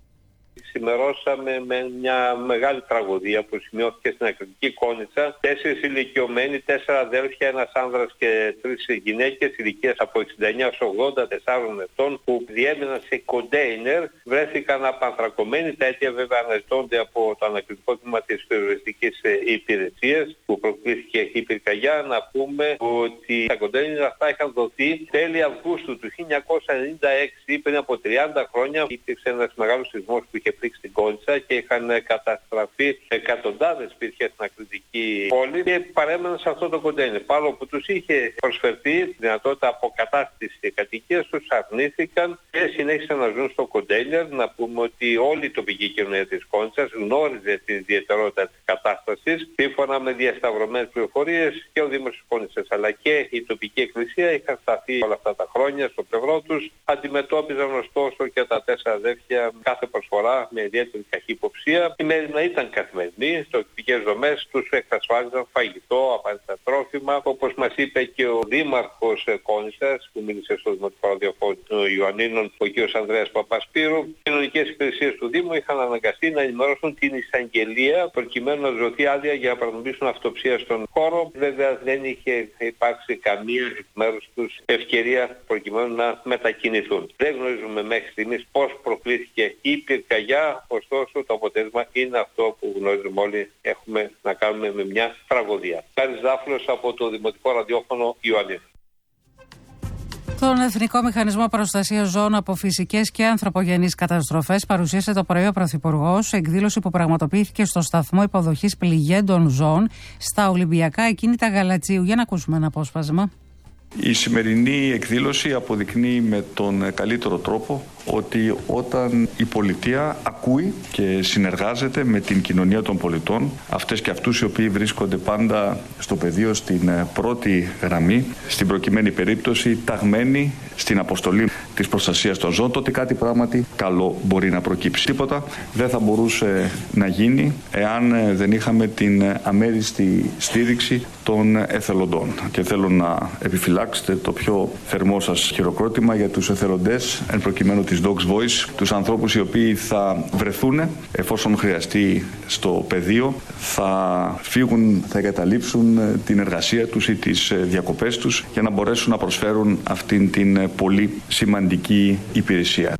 Σημερώσαμε με μια μεγάλη τραγωδία που σημειώθηκε στην Ακριτική Κόνιτσα. Τέσσερις ηλικιωμένοι, τέσσερα αδέλφια, ένας άνδρας και τρεις γυναίκες ηλικίας από εξήντα εννέα έως ογδόντα τεσσάρων ετών που διέμεναν σε κοντέινερ, βρέθηκαν απανθρακωμένοι. Τα αίτια βέβαια αναζητώνται από το ανακριτικό τμήμα της πυροσβεστικής υπηρεσίας που προκλήθηκε η πυρκαγιά. Να πούμε ότι τα κοντέινερ αυτά είχαν δοθεί τέλη Αυγούστου του χίλια εννιακόσια ενενήντα έξι, πριν από τριάντα χρόνια. Υπήρξε ένας μεγάλος σεισμός που είχε πλήξει στην Κόνιτσα και είχαν καταστραφεί εκατοντάδες σπίτια στην Ακριτική πόλη και παρέμεναν σε αυτό το κοντέινερ. Παρόλο που τους είχε προσφερθεί τη δυνατότητα αποκατάστασης της κατοικίας, τους αρνήθηκαν και συνέχισαν να ζουν στο κοντέινερ. Να πούμε ότι όλη η τοπική κοινωνία της Κόνιτσας γνώριζε την ιδιαιτερότητα της κατάστασης. Σύμφωνα με διασταυρωμένες πληροφορίες, και ο Δήμος της Κόνιτσας αλλά και η τοπική εκκλησία είχαν σταθεί όλα αυτά τα χρόνια στο πλευρό τους. Αντιμετώπιζαν ωστόσο και τα τέσσερα αδέρφια κάθε προσφορά με ιδιαίτερη καχυποψία. Η μέρημνα ήταν καθημερινή. Στις τοπικές δομές τους εξασφάλιζαν φαγητό, απαραίτητα τρόφιμα. Όπως μας είπε και ο Δήμαρχος Κόνιτσας, που μίλησε στο Δημοτικό Ραδιοφώνου Ιωαννίνων, ο κ. Ανδρέας Παπασπύρου, οι κοινωνικές υπηρεσίες του Δήμου είχαν αναγκαστεί να ενημερώσουν την εισαγγελία προκειμένου να δοθεί άδεια για να πραγματοποιήσουν αυτοψία στον χώρο. Βέβαια δεν είχε υπάρξει καμία εκ μέρους τους ευκαιρία προκειμένου να μετακινηθούν. Δεν γνωρίζουμε μέχρι στιγμής πώς προκλήθηκε η πυρκαγιά, ωστόσο το αποτέλεσμα είναι αυτό που γνωρίζουμε όλοι, έχουμε να κάνουμε με μια τραγωδία. Χάρης Δάφλος από το Δημοτικό Ραδιόφωνο Ιωαννίνων. Τον Εθνικό Μηχανισμό Προστασίας Ζώων από Φυσικές και Ανθρωπογενείς Καταστροφές παρουσίασε το πρωί ο Πρωθυπουργός, εκδήλωση που πραγματοποιήθηκε στο σταθμό υποδοχής πληγέντων ζώων στα Ολυμπιακά Ακίνητα Γαλατσίου. Για να ακούσουμε ένα απόσπασμα. Η σημερινή εκδήλωση αποδεικνύει με τον καλύτερο τρόπο ότι όταν η πολιτεία ακούει και συνεργάζεται με την κοινωνία των πολιτών, αυτές και αυτούς οι οποίοι βρίσκονται πάντα στο πεδίο στην πρώτη γραμμή, στην προκειμένη περίπτωση ταγμένοι στην αποστολή της προστασίας των ζώων, τότε κάτι πράγματι καλό μπορεί να προκύψει. Τίποτα δεν θα μπορούσε να γίνει εάν δεν είχαμε την αμέριστη στήριξη των εθελοντών. Και θέλω να επιφυλάξετε το πιο θερμό σας χειροκρότημα για τους εθελοντές, εν προκειμένου της Dogs Voice, τους ανθρώπους οι οποίοι θα βρεθούν εφόσον χρειαστεί στο πεδίο, θα φύγουν, θα εγκαταλείψουν την εργασία τους ή τις διακοπές τους για να μπορέσουν να προσφέρουν αυτήν την πολύ σημαντική υπηρεσία.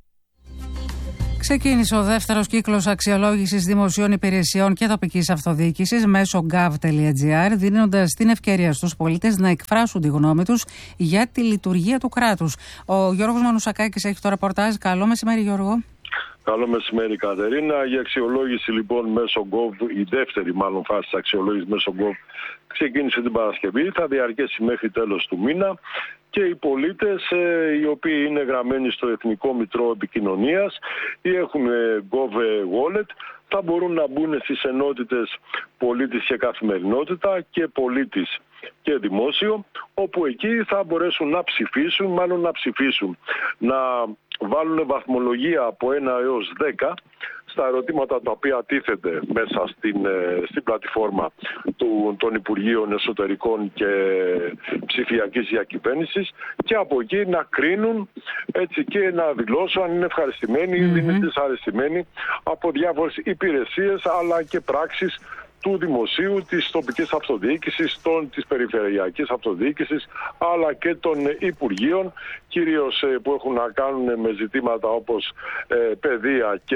Ξεκίνησε ο δεύτερος κύκλος αξιολόγησης δημοσίων υπηρεσιών και τοπικής αυτοδιοίκησης μέσω gov τελεία gr, δίνοντας την ευκαιρία στους πολίτες να εκφράσουν τη γνώμη τους για τη λειτουργία του κράτους. Ο Γιώργος Μανουσακάκης έχει το ρεπορτάζ. Καλό μεσημέρι, Γιώργο. Καλό μεσημέρι, Κατερίνα. Η αξιολόγηση λοιπόν μέσω Gov, η δεύτερη μάλλον φάση της αξιολόγησης μέσω Gov, ξεκίνησε την Παρασκευή, θα διαρκέσει μέχρι τέλος του μήνα και οι πολίτες ε, οι οποίοι είναι γραμμένοι στο Εθνικό Μητρό Επικοινωνίας ή έχουν ε, Gov Wallet θα μπορούν να μπουν στις ενότητες πολίτης και καθημερινότητα και πολίτης και δημόσιο, όπου εκεί θα μπορέσουν να ψηφίσουν, μάλλον να ψηφίσουν, να βάλουν βαθμολογία από ένα έως δέκα στα ερωτήματα τα οποία τίθεται μέσα στην, στην πλατφόρμα του, των Υπουργείων Εσωτερικών και Ψηφιακής Διακυβέρνησης και από εκεί να κρίνουν έτσι και να δηλώσουν αν είναι ευχαριστημένοι ή mm-hmm. είναι δυσαρεστημένοι από διάφορες υπηρεσίες αλλά και πράξεις του δημοσίου, της τοπικής αυτοδιοίκησης, των, της περιφερειακής αυτοδιοίκησης, αλλά και των Υπουργείων, κυρίως ε, που έχουν να κάνουν με ζητήματα όπως ε, παιδεία και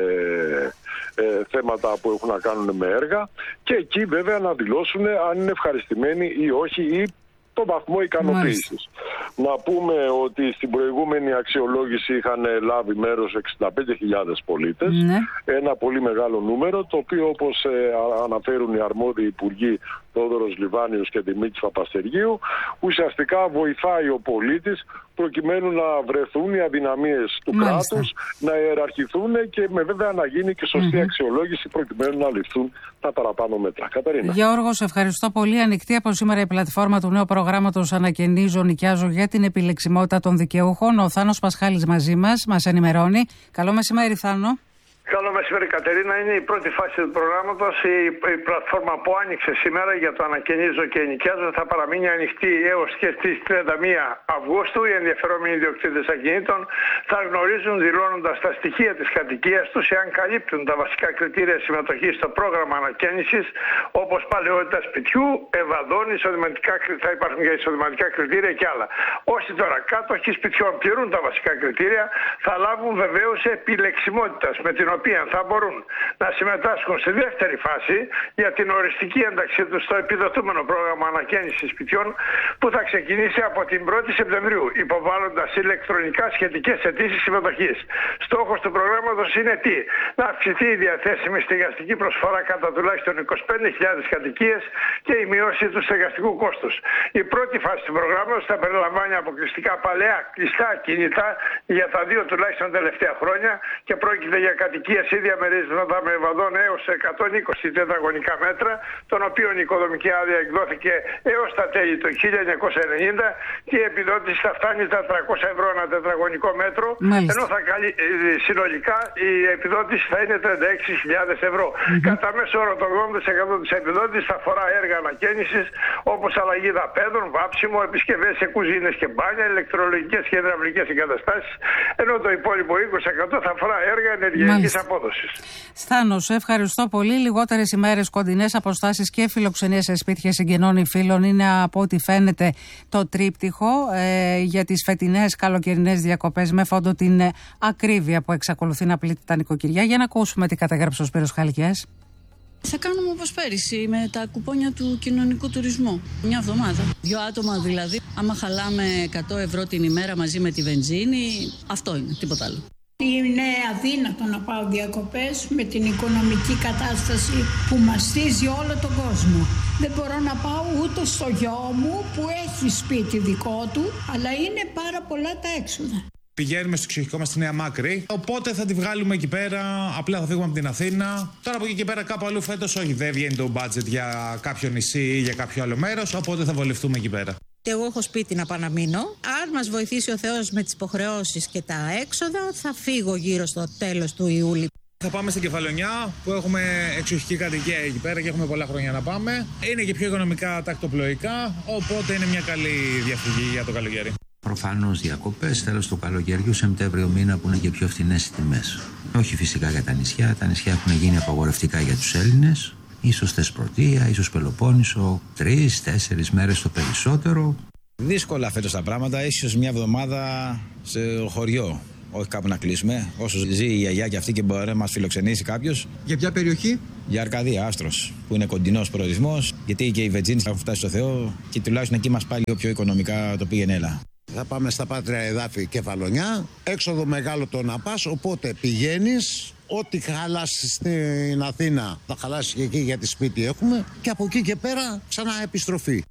ε, θέματα που έχουν να κάνουν με έργα και εκεί βέβαια να δηλώσουν αν είναι ευχαριστημένοι ή όχι ή το βαθμό ικανοποίησης. Να πούμε ότι στην προηγούμενη αξιολόγηση είχαν λάβει μέρος εξήντα πέντε χιλιάδες πολίτες. Ναι. Ένα πολύ μεγάλο νούμερο, το οποίο όπως ε, αναφέρουν οι αρμόδιοι υπουργοί Θόδωρος Λιβάνιος και Δημήτρης Παπαστεργίου, ουσιαστικά βοηθάει ο πολίτης προκειμένου να βρεθούν οι αδυναμίες του Μάλιστα. κράτους, να ιεραρχηθούν και με βέβαια να γίνει και σωστή mm-hmm. αξιολόγηση προκειμένου να ληφθούν τα παραπάνω μέτρα. Κατερίνα. Γιώργο, σε ευχαριστώ πολύ. Ανοιχτή από σήμερα η πλατφόρμα του νέου προγράμματος Ανακαινίζω, Νοικιάζω για την επιλεξιμότητα των δικαιούχων. Ο Θάνος Πασχάλης μαζί μας, μας ενημερώνει. Καλό μεσημέρι, Θάνο. Καλό μεσημέρι, Κατερίνα. Είναι η πρώτη φάση του προγράμματος. Η, η πλατφόρμα που άνοιξε σήμερα για το Ανακαινίζω και Νοικιάζω θα παραμείνει ανοιχτή έως και στις τριάντα μία Αυγούστου. Οι ενδιαφερόμενοι ιδιοκτήτες ακινήτων θα γνωρίζουν, δηλώνοντας τα στοιχεία της κατοικίας τους, εάν καλύπτουν τα βασικά κριτήρια συμμετοχής στο πρόγραμμα ανακαίνησης, όπως παλαιότητα σπιτιού, ευαδών, εισοδηματικά, θα υπάρχουν για εισοδηματικά κριτήρια και άλλα. Όσοι τώρα κάτοχοι σπιτιών πληρούν τα βασικά κριτήρια, θα λάβουν βεβαίως επιλεξιμότητας, με την οποία θα μπορούν να συμμετάσχουν στη δεύτερη φάση για την οριστική ένταξή τους στο επιδοτούμενο πρόγραμμα ανακαίνησης σπιτιών που θα ξεκινήσει από την πρώτη Σεπτεμβρίου, υποβάλλοντας ηλεκτρονικά σχετικές αιτήσεις συμμετοχής. Στόχος του προγράμματος είναι τι? Να αυξηθεί η διαθέσιμη στεγαστική προσφορά κατά τουλάχιστον είκοσι πέντε χιλιάδες κατοικίες και η μείωση του στεγαστικού κόστους. Η πρώτη φάση του προγράμματος θα περιλαμβάνει αποκλειστικά παλαιά κλειστά κινητά για τα δύο τουλάχιστον τελευταία χρόνια και πρόκειται για κατοικίες ή διαμερίσματα με βαδόν έως εκατόν είκοσι τετραγωνικά μέτρα, των οποίων η οικοδομική άδεια εκδόθηκε έως τα τέλη του χίλια εννιακόσια ενενήντα και η επιδότηση θα φτάνει τα τριακόσια ευρώ ανά τετραγωνικό μέτρο, Μάλιστα. ενώ θα καλύ... συνολικά η επιδότηση θα είναι τριάντα έξι χιλιάδες ευρώ. Mm-hmm. Κατά μέσο όρο το ογδόντα τοις εκατό της επιδότησης θα αφορά έργα ανακαίνησης όπως αλλαγή δαπέδων, βάψιμο, επισκευές σε κουζίνες και μπάνια, ηλεκτρολογικές και υδραυλικές εγκαταστάσεις, ενώ το υπόλοιπο είκοσι τοις εκατό θα αφορά έργα ενεργειακής απόδοσης. Στάνο, σε ευχαριστώ πολύ. Λιγότερες ημέρες, κοντινές αποστάσεις και φιλοξενίες σε σπίτια συγγενών ή φίλων είναι από ό,τι φαίνεται το τρίπτυχο ε, για τις φετινές καλοκαιρινές διακοπές, με φόντο την ε, ακρίβεια που εξακολουθεί να πλήττει τα νοικοκυριά. Για να ακούσουμε τι καταγράψε ο Σπύρος Χαλκιάς. Θα κάνουμε όπως πέρυσι με τα κουπόνια του κοινωνικού τουρισμού. Μια εβδομάδα. Δύο άτομα δηλαδή. Άμα χαλάμε εκατό ευρώ την ημέρα μαζί με τη βενζίνη, αυτό είναι, τίποτα άλλο. Είναι αδύνατο να πάω διακοπές με την οικονομική κατάσταση που μαστίζει όλο τον κόσμο. Δεν μπορώ να πάω ούτε στο γιο μου που έχει σπίτι δικό του, αλλά είναι πάρα πολλά τα έξοδα. Πηγαίνουμε στο εξοχικό μας στη Νέα Μάκρη, οπότε θα τη βγάλουμε εκεί πέρα, απλά θα φύγουμε από την Αθήνα. Τώρα από εκεί και πέρα κάπου αλλού φέτος όχι, δεν βγαίνει το budget για κάποιο νησί ή για κάποιο άλλο μέρος, οπότε θα βολευτούμε εκεί πέρα. Εγώ έχω σπίτι να πάω να μείνω. Αν μας βοηθήσει ο Θεός με τις υποχρεώσεις και τα έξοδα, θα φύγω γύρω στο τέλος του Ιούλη. Θα πάμε στην Κεφαλονιά που έχουμε εξοχική κατοικία εκεί πέρα και έχουμε πολλά χρόνια να πάμε. Είναι και πιο οικονομικά τακτοπλοϊκά, οπότε είναι μια καλή διαφυγή για το καλοκαίρι. Προφανώς διακοπές τέλος του καλοκαιριού, Σεπτέμβριο μήνα που είναι και πιο φθηνές οι τιμές. Όχι φυσικά για τα νησιά, τα νησιά έχουν γίνει απαγορευτικά για τους Έλληνες. Ίσως Θεσπρωτεία, ίσως Πελοπόννησο, τρεις, τέσσερις μέρες το περισσότερο. Δύσκολα φέτος τα πράγματα, ίσως μια εβδομάδα σε χωριό. Όχι κάπου να κλείσουμε. Όσο ζει η γιαγιά και αυτή και μπορεί να μας φιλοξενήσει κάποιος. Για ποια περιοχή? Για Αρκαδία, Άστρος, που είναι κοντινός προορισμός. Γιατί και οι Βετζίνοι έχουν φτάσει στο Θεό και τουλάχιστον εκεί μας πάλι πιο οικονομικά το πήγαινε έλα. Θα πάμε στα Πάτρια Εδάφη Κεφαλονιά. Έξοδο μεγάλο το να πας, οπότε πηγαίνεις. Ό,τι χαλάσει στην Αθήνα θα χαλάσει και εκεί γιατί σπίτι έχουμε. Και από εκεί και πέρα ξανά επιστροφή.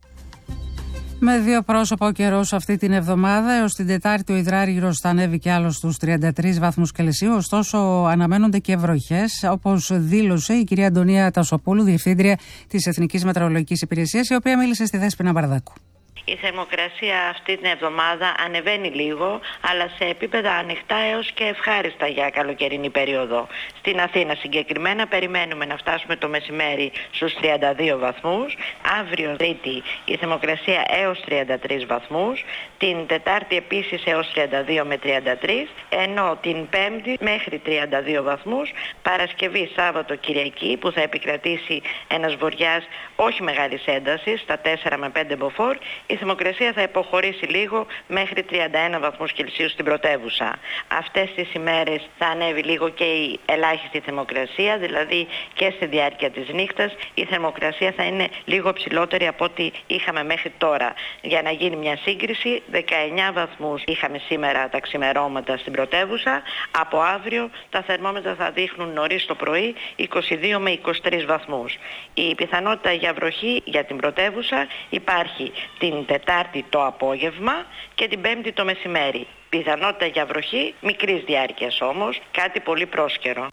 Με δύο πρόσωπα ο καιρός αυτή την εβδομάδα. Έως την Τετάρτη ο υδράργυρος θα ανέβει κι άλλο στους τριάντα τρεις βαθμούς Κελσίου. Ωστόσο, αναμένονται και βροχές, όπως δήλωσε η κυρία Αντωνία Τασοπούλου, διευθύντρια της Εθνικής Μετεωρολογικής Υπηρεσίας, η οποία μίλησε στη Δέσποινα Βαρδάκου. Η θερμοκρασία αυτή την εβδομάδα ανεβαίνει λίγο, αλλά σε επίπεδα ανοιχτά έως και ευχάριστα για καλοκαιρινή περίοδο. Στην Αθήνα συγκεκριμένα περιμένουμε να φτάσουμε το μεσημέρι στους τριάντα δύο βαθμούς. Αύριο Τρίτη η θερμοκρασία έως τριάντα τρεις βαθμούς. Την Τετάρτη επίσης έως τριάντα δύο με τριάντα τρεις. Ενώ την Πέμπτη μέχρι τριάντα δύο βαθμούς. Παρασκευή, Σάββατο, Κυριακή που θα επικρατήσει ένας βοριάς όχι μεγάλης έντασης, στα τέσσερα με πέντε μποφόρ. Η θερμοκρασία θα υποχωρήσει λίγο μέχρι τριάντα ένα βαθμούς Κελσίου στην πρωτεύουσα. Αυτές τις ημέρες θα ανέβει λίγο και η ελάχιστη θερμοκρασία, δηλαδή και στη διάρκεια της νύχτας η θερμοκρασία θα είναι λίγο ψηλότερη από ό,τι είχαμε μέχρι τώρα. Για να γίνει μια σύγκριση, δεκαεννιά βαθμούς είχαμε σήμερα τα ξημερώματα στην πρωτεύουσα. Από αύριο τα θερμόμετρα θα δείχνουν νωρίς το πρωί είκοσι δύο με είκοσι τρεις βαθμούς. Η πιθανότητα για βροχή για την πρωτεύουσα υπάρχει την Τετάρτη το απόγευμα και την Πέμπτη το μεσημέρι. Πιθανότητα για βροχή μικρής διάρκειας όμως, κάτι πολύ πρόσκαιρο.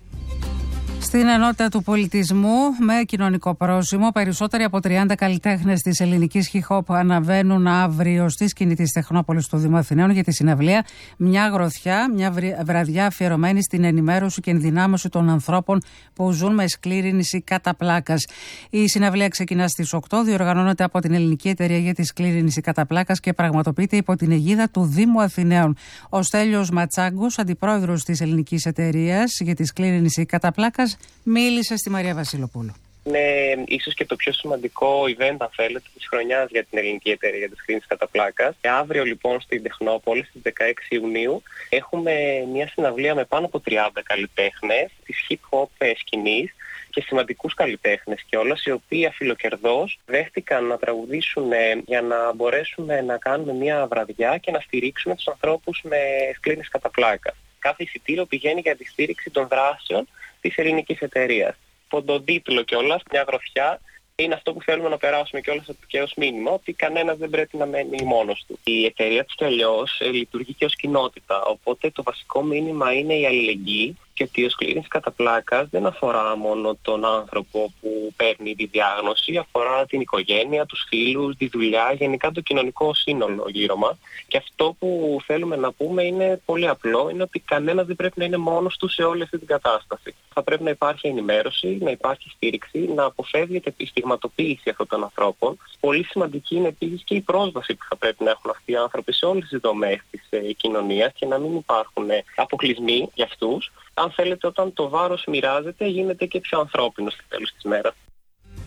Στην ενότητα του πολιτισμού, με κοινωνικό πρόσημο, περισσότεροι από τριάντα καλλιτέχνες της ελληνικής hip-hop αναβαίνουν αύριο στη σκηνή της Τεχνόπολης του Δήμου Αθηναίων για τη συναυλία Μια Γροθιά, μια βραδιά αφιερωμένη στην ενημέρωση και ενδυνάμωση των ανθρώπων που ζουν με σκλήρινση κατά πλάκας. Η συναυλία ξεκινά στις οκτώ, διοργανώνεται από την Ελληνική Εταιρεία για τη Σκλήρινση κατά πλάκας και πραγματοποιείται υπό την αιγίδα του Δήμου Αθηναίων. Ο Στέλιος Ματσάγκος, αντιπρόεδρος της Ελληνικής Εταιρείας για τη Σκλήρινση κατά πλάκας, μίλησε στη Μαρία Βασιλοπούλου. Είναι ίσως και το πιο σημαντικό event, αν θέλετε, της χρονιάς για την Ελληνική Εταιρεία για τη Σκλήρινση κατά πλάκας. Και αύριο λοιπόν στην Τεχνόπολη, στις δεκαέξι Ιουνίου, έχουμε μια συναυλία με πάνω από τριάντα καλλιτέχνες της hip-hop σκηνής και σημαντικούς καλλιτέχνες κιόλας, οι οποίοι αφιλοκερδώς δέχτηκαν να τραγουδήσουν για να μπορέσουμε να κάνουμε μια βραδιά και να στηρίξουμε τους ανθρώπους με σκλήρινση κατά πλάκας. Κάθε εισιτήριο πηγαίνει για τη στήριξη των δράσεων της Ελληνικής Εταιρείας. Από τον τίτλο κιόλας, Μια Γροθιά, είναι αυτό που θέλουμε να περάσουμε κιόλας και ως μήνυμα, ότι κανένας δεν πρέπει να μένει μόνος του. Η εταιρεία της κι αλλιώς λειτουργεί και ως κοινότητα, οπότε το βασικό μήνυμα είναι η αλληλεγγύη και ότι η σκλήρινση κατά πλάκας δεν αφορά μόνο τον άνθρωπο που παίρνει τη διάγνωση, αφορά την οικογένεια, τους φίλους, τη δουλειά, γενικά το κοινωνικό σύνολο γύρω μας. Και αυτό που θέλουμε να πούμε είναι πολύ απλό, είναι ότι κανένας δεν πρέπει να είναι μόνος του σε όλη αυτή την κατάσταση. Θα πρέπει να υπάρχει ενημέρωση, να υπάρχει στήριξη, να αποφεύγεται η στιγματοποίηση αυτών των ανθρώπων. Πολύ σημαντική είναι επίσης και η πρόσβαση που θα πρέπει να έχουν αυτοί οι άνθρωποι σε όλες τις δομές της ε, κοινωνίας και να μην υπάρχουν ε, αποκλεισμοί για αυτούς. Αν θέλετε, όταν το βάρος μοιράζεται, γίνεται και πιο ανθρώπινο στο τέλος της μέρας.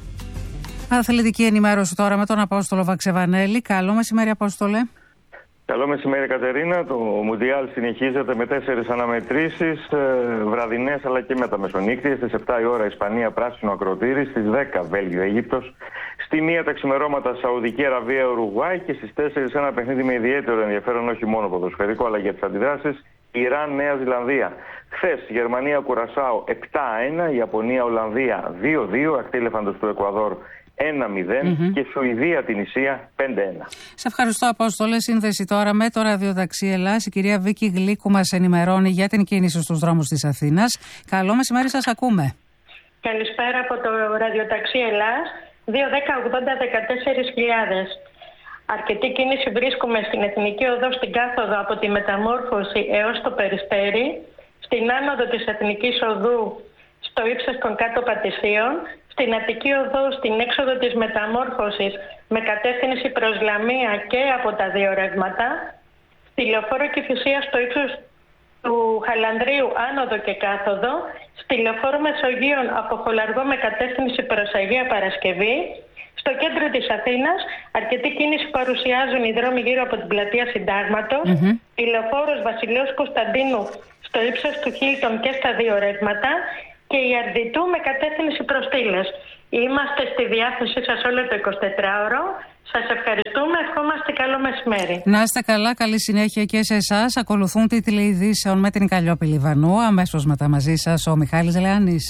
Αθλητική ενημέρωση τώρα με τον Απόστολο Βαξεβανέλη. Καλό μεσημέρι, Απόστολε. Καλό μεσημέρι, Κατερίνα. Το Μουντιάλ συνεχίζεται με τέσσερις αναμετρήσεις, βραδινές αλλά και μεταμεσονύκτιες. Στις επτά η ώρα Ισπανία, πράσινο ακροτήρι. Στις δέκα Βέλγιο, Αίγυπτος. Στη μία τα ξημερώματα Σαουδική Αραβία, Ουρουγουάη. Και στις τέσσερις ένα παιχνίδι με ιδιαίτερο ενδιαφέρον, όχι μόνο ποδοσφαιρικό αλλά για τις αντιδράσεις. Ιράν, Νέα Ζηλανδία. Χθες Γερμανία, Κουρασάο επτά ένα. Ιαπωνία, Ολλανδία δύο δύο. Ακτήλεφαντος του Εκουαδόρ ένα μηδέν mm-hmm. και Σουηδία την Ισία πέντε ένα. Σε ευχαριστώ, Απόστολε. Σύνδεση τώρα με το ραδιοταξί Ελλάς. Η κυρία Βίκη Γλίκου μας ενημερώνει για την κίνηση στους δρόμους της Αθήνας. Καλό μεσημέρι, σας ακούμε. Καλησπέρα από το ραδιοταξί Ελλάς. δύο δέκα ογδόντα δεκατέσσερις χιλιάδες. Αρκετή κίνηση βρίσκουμε στην Εθνική Οδό στην κάθοδο από τη Μεταμόρφωση έως το Περιστέρι, στην άνοδο της Εθνικής Οδού στο ύψος των κάτω Πατησίων, στην Αττική Οδό στην έξοδο της Μεταμόρφωσης με κατεύθυνση προς Λαμία και από τα δύο ρεύματα, στη Λεωφόρο Κηφισία στο ύψος του Χαλανδρίου άνοδο και κάθοδο, στη Λεωφόρο Μεσογείων από Χολαργό με κατεύθυνση προς Αγία Παρασκευή. Στο κέντρο της Αθήνας, αρκετή κίνηση παρουσιάζουν οι δρόμοι γύρω από την πλατεία Συντάγματος, mm-hmm. η Λεωφόρος Βασιλέως Κωνσταντίνου στο ύψος του Χίλτον και στα δύο ρεύματα και η Αρδιτού με κατεύθυνση προς Τήλες. Είμαστε στη διάθεσή σας όλο το εικοσιτετράωρο. Σας ευχαριστούμε, ευχόμαστε καλό μεσημέρι. Να είστε καλά, καλή συνέχεια και σε εσάς. Ακολουθούν τίτλοι ειδήσεων με την Καλλιόπη Λιβανού. Αμέσως μετά μαζί σας ο Μιχάλης Λεάνης.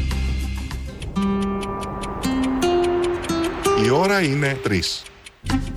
Η ώρα είναι τρεις.